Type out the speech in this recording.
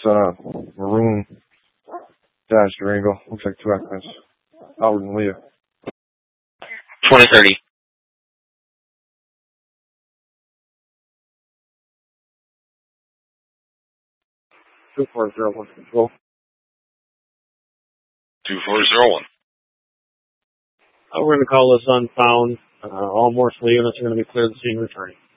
It's a maroon dash Durango. Looks like 2 occupants. Albert and Leah. 2030. 2401 control. 2401. We're going to call this unfound. All Morse units are going to be cleared to scene returning.